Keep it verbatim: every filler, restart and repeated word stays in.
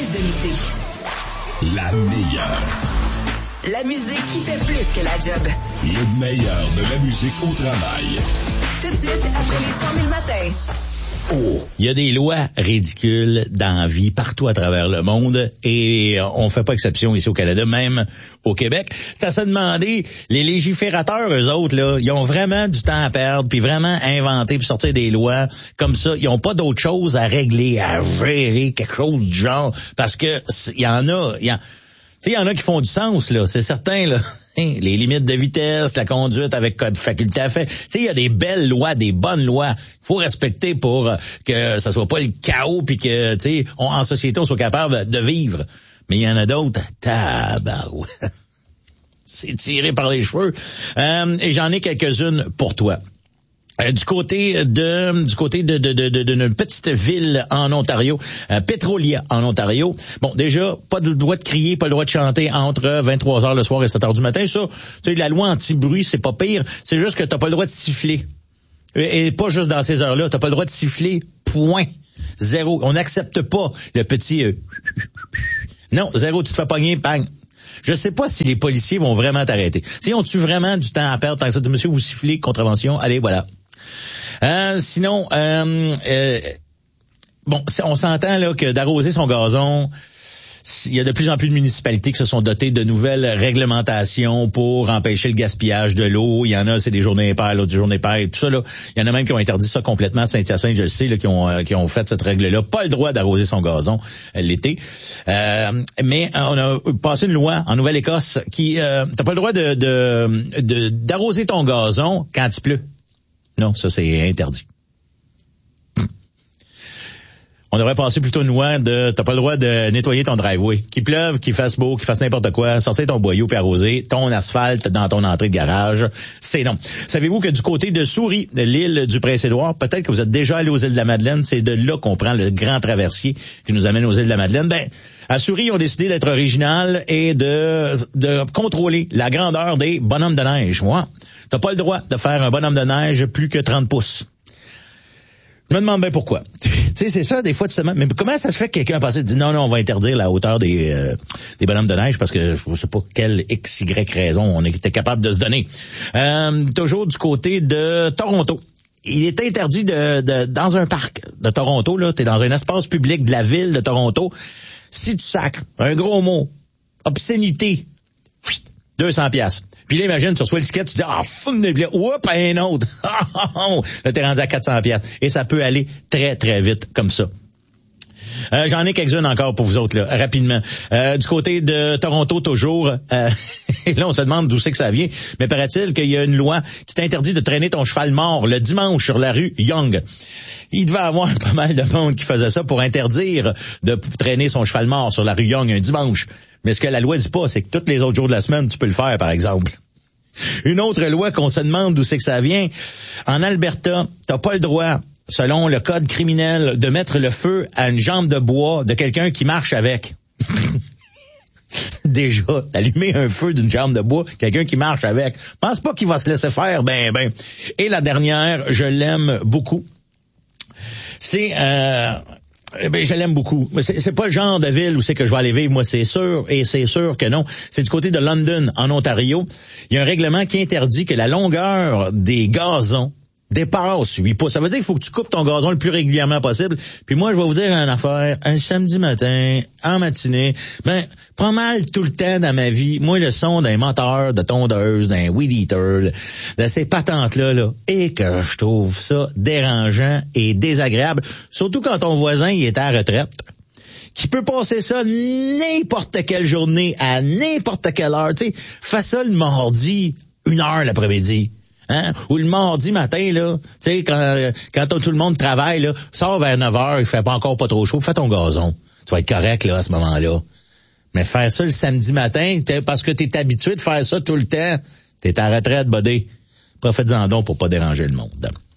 plus de musique. La meilleure. La musique qui fait plus que la job. Le meilleur de la musique au travail. Tout de suite, après les cent mille matins. Oh. Il y a des lois ridicules dans la vie partout à travers le monde et on fait pas exception ici au Canada, même au Québec. C'est à se demander, les légiférateurs, eux autres, là, ils ont vraiment du temps à perdre puis vraiment inventer puis sortir des lois comme ça. Ils ont pas d'autre chose à régler, à gérer, quelque chose du genre, parce que il y en a, il y a Tu sais, il y en a qui font du sens, là, c'est certain, là. Les limites de vitesse, la conduite avec code faculté à fait. Tu sais, il y a des belles lois, des bonnes lois. Il faut respecter pour que ça soit pas le chaos puis que, tu sais, on, en société, on soit capable de vivre. Mais il y en a d'autres, tabarouette. C'est tiré par les cheveux. Euh, et j'en ai quelques-unes pour toi. Euh, du côté de du côté de de de d'une petite ville en Ontario, euh, Petrolia en Ontario. Bon, déjà pas le droit de crier, pas le droit de chanter entre vingt-trois heures le soir et sept heures du matin. Ça, tu sais, la loi anti-bruit, c'est pas pire, c'est juste que t'as pas le droit de siffler. Et, et pas juste dans ces heures-là, t'as pas le droit de siffler. Point. Zéro. On n'accepte pas le petit euh, non, zéro, tu te fais pogner, bang. Je sais pas si les policiers vont vraiment t'arrêter. Si ont-tu vraiment du temps à perdre tant que ça, monsieur, vous sifflez, contravention, allez, voilà. Euh, sinon, euh, euh, bon, on s'entend là que d'arroser son gazon, il y a de plus en plus de municipalités qui se sont dotées de nouvelles réglementations pour empêcher le gaspillage de l'eau. Il y en a, c'est des journées impaires, l'autre journée impaire, tout ça là. Il y en a même qui ont interdit ça complètement. Saint-Hyacinthe, je le sais, là, qui ont euh, qui ont fait cette règle-là. Pas le droit d'arroser son gazon euh, l'été. Euh, mais on a passé une loi en Nouvelle-Écosse qui, euh, t'as pas le droit de, de, de d'arroser ton gazon quand il pleut. Non, ça c'est interdit. On devrait passer plutôt une loi de t'as pas le droit de nettoyer ton driveway. Qu'il pleuve, qu'il fasse beau, qu'il fasse n'importe quoi, sortir ton boyau puis arroser ton asphalte dans ton entrée de garage, c'est non. Savez-vous que du côté de Souris, de l'île du Prince-Édouard, peut-être que vous êtes déjà allé aux îles de la Madeleine, c'est de là qu'on prend le grand traversier qui nous amène aux îles de la Madeleine. Ben, à Souris, ils ont décidé d'être original et de de contrôler la grandeur des bonhommes de neige. Moi, t'as pas le droit de faire un bonhomme de neige plus que trente pouces. Je me demande bien pourquoi. Tu sais, c'est ça, des fois, tu te demandes, mais comment ça se fait que quelqu'un a passé et dit non, non, on va interdire la hauteur des euh, des bonhommes de neige parce que je sais pas quelle X, Y raison on était capable de se donner. Euh, toujours du côté de Toronto. Il est interdit de, de dans un parc de Toronto, là, t'es dans un espace public de la ville de Toronto. Si tu sacres un gros mot, obscénité, deux cents piastres. Puis là, imagine, tu reçois l'étiquette, tu dis, ah, fou de blé, oups, un autre. Là, t'es rendu à quatre cents piastres. Et ça peut aller très, très vite comme ça. Euh, j'en ai quelques-unes encore pour vous autres, là, rapidement. Euh, du côté de Toronto, toujours, euh, et là, on se demande d'où c'est que ça vient, mais paraît-il qu'il y a une loi qui t'interdit de traîner ton cheval mort le dimanche sur la rue Yonge. Il devait avoir pas mal de monde qui faisait ça pour interdire de traîner son cheval mort sur la rue Yonge un dimanche. Mais ce que la loi dit pas, c'est que tous les autres jours de la semaine, tu peux le faire, par exemple. Une autre loi qu'on se demande d'où c'est que ça vient. En Alberta, t'as pas le droit, selon le code criminel, de mettre le feu à une jambe de bois de quelqu'un qui marche avec. Déjà, allumer un feu d'une jambe de bois, quelqu'un qui marche avec. Pense pas qu'il va se laisser faire, ben, ben. Et la dernière, je l'aime beaucoup. C'est, euh, ben, je l'aime beaucoup. C'est, c'est pas le genre de ville où c'est que je vais aller vivre, moi, c'est sûr, et c'est sûr que non. C'est du côté de London, en Ontario. Il y a un règlement qui interdit que la longueur des gazons dépasse huit pouces. Ça veut dire qu'il faut que tu coupes ton gazon le plus régulièrement possible. Puis moi, je vais vous dire une affaire. Un samedi matin, en matinée, ben, pas mal tout le temps dans ma vie, moi, le son d'un moteur, de tondeuse, d'un weed eater, de ces patentes-là, là, et que je trouve ça dérangeant et désagréable. Surtout quand ton voisin, il est à la retraite. Qui peut passer ça n'importe quelle journée, à n'importe quelle heure. Tu sais, fais ça le mardi, une heure l'après-midi. Hein? Ou le mardi matin, là, tu sais, quand, quand tout le monde travaille, là, sors vers neuf heures, il fait pas encore pas trop chaud, fais ton gazon. Tu vas être correct, là, à ce moment-là. Mais faire ça le samedi matin, parce que t'es habitué de faire ça tout le temps, t'es à la retraite, buddy. Profite-en donc pour pas déranger le monde.